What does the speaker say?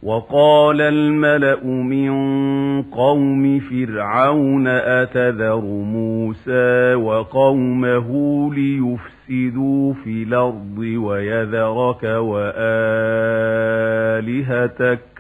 وقال الملأ من قوم فرعون أتذر موسى وقومه ليفسدوا في الأرض ويذرك وآلهتك